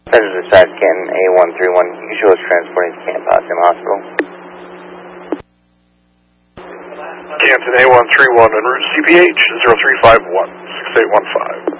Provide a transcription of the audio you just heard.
This is Side Canton A131. You can show us transporting to Canton Potsdam Hospital. Canton A131 en route CPH 0351 6815.